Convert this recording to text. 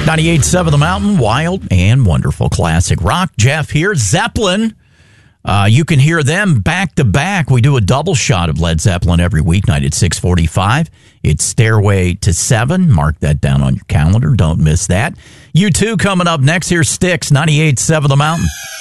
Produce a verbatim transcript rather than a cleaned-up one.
ninety-eight point seven The Mountain, wild and wonderful classic rock. Jeff here. Zeppelin. Uh, you can hear them back to back. We do a double shot of Led Zeppelin every weeknight at six forty-five. It's Stairway to Seven. Mark that down on your calendar. Don't miss that. You two coming up next. Here's Styx, ninety-eight point seven The Mountain.